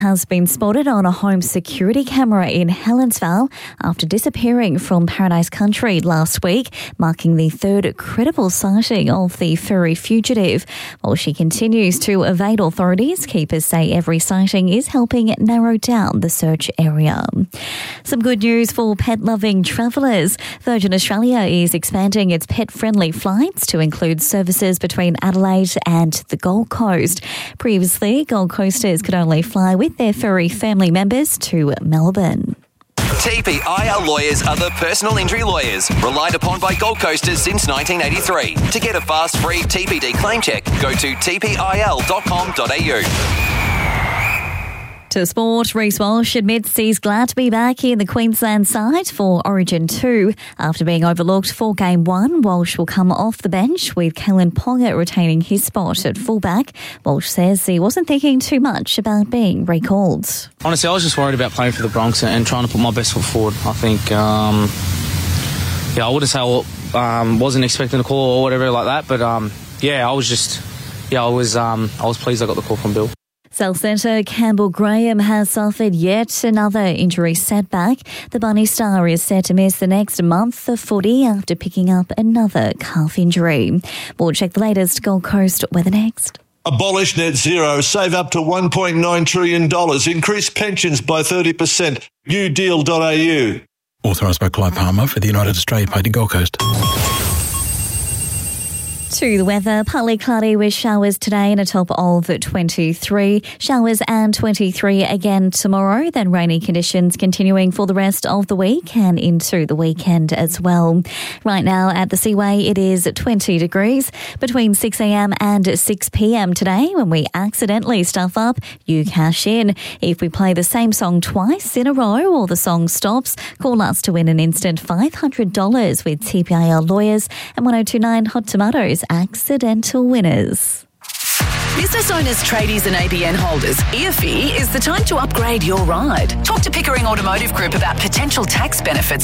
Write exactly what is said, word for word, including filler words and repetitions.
Has been spotted on a home security camera in Helensvale after disappearing from Paradise Country last week, marking the third credible sighting of the furry fugitive. While she continues to evade authorities, keepers say every sighting is helping narrow down the search area. Some good news for pet-loving travellers. Virgin Australia is expanding its pet-friendly flights to include services between Adelaide and the Gold Coast. Previously, Gold Coasters could only fly with their furry family members to Melbourne. T P I L lawyers are the personal injury lawyers relied upon by Gold Coasters since nineteen eighty-three. To get a fast, free T P D claim check, go to t p i l dot com dot a u. To sport, Reece Walsh admits he's glad to be back in the Queensland side for Origin two. After being overlooked for Game one, Walsh will come off the bench with Kalen Ponga retaining his spot at fullback. Walsh says he wasn't thinking too much about being recalled. Honestly, I was just worried about playing for the Bronx and trying to put my best foot forward. I think, um, yeah, I wouldn't say I um, wasn't expecting a call or whatever like that, but um, yeah, I was just, yeah, I was, um, I was pleased I got the call from Bill. South Centre Campbell Graham has suffered yet another injury setback. The Bunny Star is set to miss the next month of footy after picking up another calf injury. We'll check the latest Gold Coast weather next. Abolish net zero, save up to one point nine trillion dollars, increase pensions by thirty percent. new deal dot a u. Authorised by Clive Palmer for the United Australia Party Gold Coast. To the weather, partly cloudy with showers today and a top of twenty-three. Showers and twenty-three again tomorrow, then rainy conditions continuing for the rest of the week and into the weekend as well. Right now at the Seaway, it is twenty degrees. Between six a.m. and six p.m. today, when we accidentally stuff up, you cash in. If we play the same song twice in a row or the song stops, call us to win an instant five hundred dollars with T P I L lawyers and one oh two nine Hot Tomatoes accidental winners. Business owners, tradies and A B N holders, I F I is the time to upgrade your ride. Talk to Pickering Automotive Group about potential tax benefits